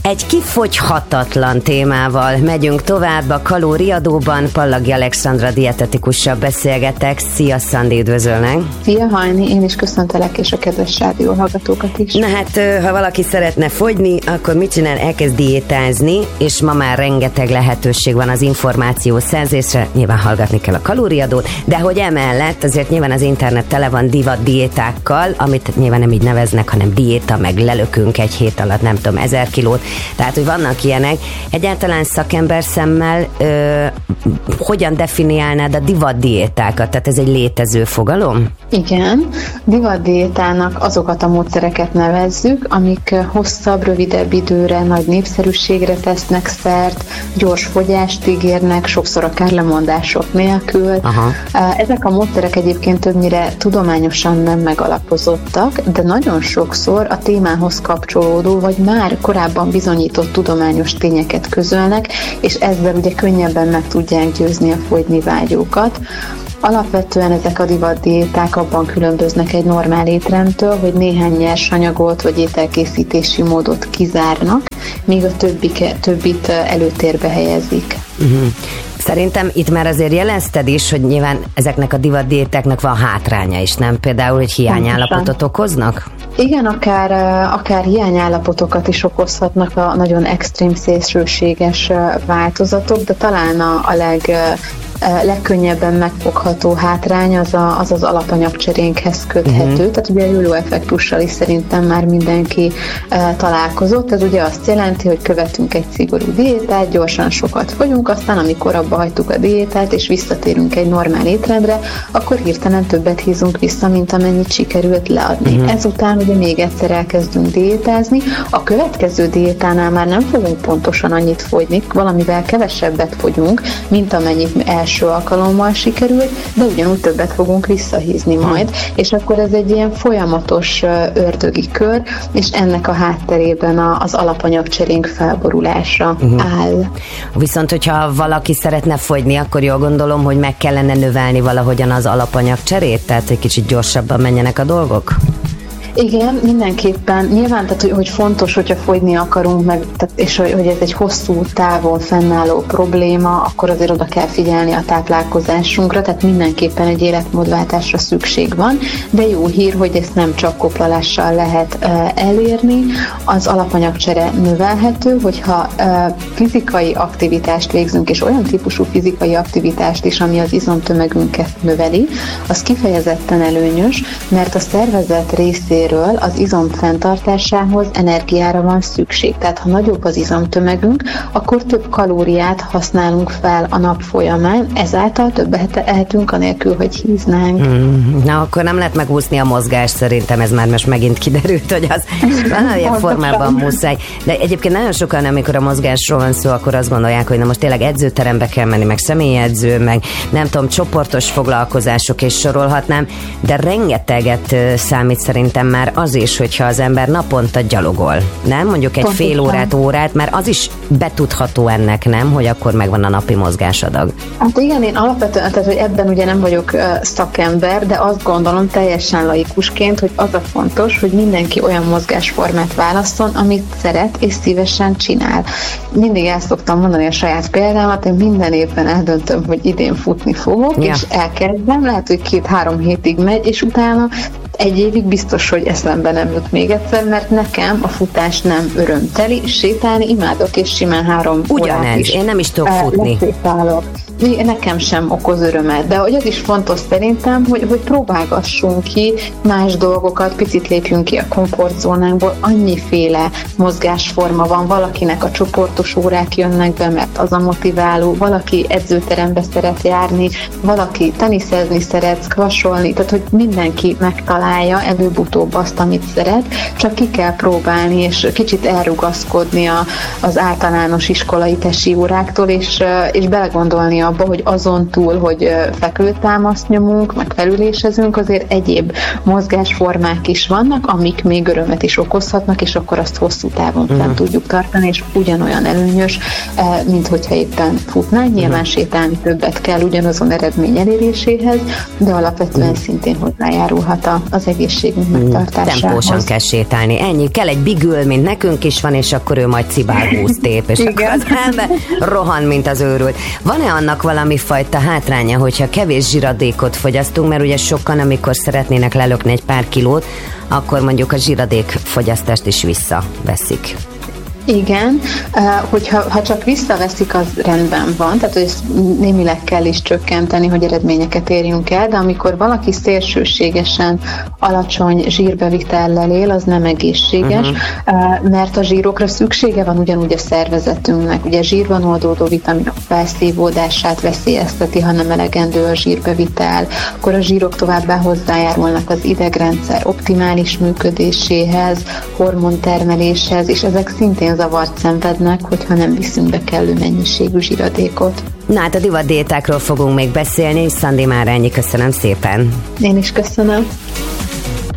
Egy kifogyhatatlan témával megyünk tovább a kalóriadóban. Pallagi Alexandra dietetikussal beszélgetek. Szia, Szandi, üdvözölnek! Szia, Hajni, én is köszöntelek, és a kedves rádióhallgatókat is. Na hát, ha valaki szeretne fogyni, akkor mit csinál? Elkezd diétázni, és ma már rengeteg lehetőség van az információ szerzésre. Nyilván hallgatni kell a kalóriadót, de hogy emellett azért nyilván az internet tele van divat diétákkal, amit nyilván nem így neveznek, hanem diéta, meg lelökünk egy hét alatt nem tudom 1000 kilót. Tehát, hogy vannak ilyenek. Egyáltalán szakember szemmel hogyan definiálnád a divat diétákat? Tehát ez egy létező fogalom? Igen, divat diétának azokat a módszereket nevezzük, amik hosszabb, rövidebb időre, nagy népszerűségre tesznek szert, gyors fogyást ígérnek, sokszor akár lemondások nélkül. Aha. Ezek a módszerek egyébként többnyire tudományosan nem megalapozottak, de nagyon sokszor a témához kapcsolódó, vagy már korábban bizonyított tudományos tényeket közölnek, és ezzel ugye könnyebben meg tudják győzni a fogyni vágyókat. Alapvetően ezek a divatdiéták abban különböznek egy normál étrendtől, hogy néhány nyersanyagot vagy ételkészítési módot kizárnak, míg a többit előtérbe helyezik. Uh-huh. Szerintem itt már azért jelezted is, hogy nyilván ezeknek a divatdiétáknak van hátránya is, nem? Például, hogy hiányállapotot okoznak? Igen, akár hiányállapotokat is okozhatnak a nagyon extrém szélsőséges változatok, de talán a legkönnyebben megfogható hátrány az alapanyagcserénkhez köthető, tehát ugye a jóló effektussal is szerintem már mindenki találkozott. Ez ugye azt jelenti, hogy követünk egy szigorú diétát, gyorsan sokat fogyunk, aztán amikor abba hagytuk a diétát és visszatérünk egy normál étrendre, akkor hirtelen többet hízunk vissza, mint amennyit sikerült leadni. Ezután ugye még egyszer elkezdünk diétázni, a következő diétánál már nem fogunk pontosan annyit fogyni, valamivel kevesebbet fogyunk, mint amennyit első alkalommal sikerült, de ugyanúgy többet fogunk visszahízni majd, és akkor ez egy ilyen folyamatos ördögi kör, és ennek a hátterében az alapanyagcserénk felborulása áll. Viszont, hogyha valaki szeretne fogyni, akkor jól gondolom, hogy meg kellene növelni valahogyan az alapanyagcserét, tehát egy kicsit gyorsabban menjenek a dolgok? Igen, mindenképpen. Nyilván, tehát, hogy fontos, hogyha fogyni akarunk, és hogy ez egy hosszú távon fennálló probléma, akkor azért oda kell figyelni a táplálkozásunkra, tehát mindenképpen egy életmódváltásra szükség van, de jó hír, hogy ezt nem csak koplalással lehet elérni, az alapanyagcsere növelhető, hogyha fizikai aktivitást végzünk, és olyan típusú fizikai aktivitást is, ami az izomtömegünket növeli, az kifejezetten előnyös, mert a szervezet részéről az izom fenntartásához energiára van szükség. Tehát ha nagyobb az izomtömegünk, akkor több kalóriát használunk fel a nap folyamán, ezáltal többet ehetünk anélkül, hogy híznánk. Na, akkor nem lehet megúszni a mozgást, szerintem ez már most megint kiderült, hogy az valamilyen formában muszáj. De egyébként nagyon sokan, amikor a mozgásról van szó, akkor azt gondolják, hogy na most tényleg edzőterembe kell menni, meg személyedző, meg nem tudom, csoportos foglalkozások, és sorolhatnám, de rengeteget számít szerintem már az is, hogyha az ember naponta gyalogol, nem? Mondjuk egy fél órát, mert az is betudható ennek, nem? Hogy akkor megvan a napi mozgásadag. Hát igen, én alapvetően, tehát hogy ebben ugye nem vagyok szakember, de azt gondolom teljesen laikusként, hogy az a fontos, hogy mindenki olyan mozgásformát válasszon, amit szeret és szívesen csinál. Mindig el szoktam mondani a saját példámat, én minden évben eldöntöm, hogy idén futni fogok, és elkezdem, lehet, hogy 2-3 hétig megy, és utána egy évig biztos, hogy eszembe nem jut még egyszer, mert nekem a futás nem örömteli, sétálni imádok, és simán 3 órát is. Én nem is tudok futni. Nekem sem okoz örömet, de hogy az is fontos szerintem, hogy próbálgassunk ki más dolgokat, picit lépjünk ki a komfortzónánkból, annyiféle mozgásforma van, valakinek a csoportos órák jönnek be, mert az a motiváló, valaki edzőterembe szeret járni, valaki teniszezni szeret, squasholni, tehát hogy mindenki megtalálja előbb-utóbb azt, amit szeret, csak ki kell próbálni, és kicsit elrugaszkodni az általános iskolai tesi óráktól, és belegondolni abba, hogy azon túl, hogy fekvőtámaszt nyomunk, meg felülésezünk, azért egyéb mozgásformák is vannak, amik még örömet is okozhatnak, és akkor azt hosszú távon fent tudjuk tartani, és ugyanolyan előnyös, mint hogyha éppen futnánk. Nyilván sétálni többet kell ugyanazon eredmény eléréséhez, de alapvetően szintén hozzájárulhat az egészségünk megtartásához. Tempósan kell sétálni. Ennyi, kell egy bigül, mint nekünk is van, és akkor ő majd cibálgúz tép, és akkor az elme rohan, mint az őrült. Van-e annak valami fajta hátránya, hogyha kevés zsiradékot fogyasztunk, mert ugye sokan, amikor szeretnének lelökni egy pár kilót, akkor mondjuk a zsiradék fogyasztást is visszaveszik. Igen, hogyha csak visszaveszik, az rendben van, tehát hogy ezt némileg kell is csökkenteni, hogy eredményeket érjünk el, de amikor valaki szélsőségesen alacsony zsírbevitellel él, az nem egészséges, mert a zsírokra szüksége van ugyanúgy a szervezetünknek. Ugye zsírban oldódó vitaminok felszívódását veszélyezteti, ha nem elegendő a zsírbevitel, akkor a zsírok továbbá hozzájárulnak az idegrendszer optimális működéséhez, hormontermeléshez, és ezek szintén zavart szenvednek, hogyha nem viszünk be kellő mennyiségű zsiradékot. Na hát a divatdiétákról fogunk még beszélni, Szandi, már ennyi, köszönöm szépen. Én is köszönöm.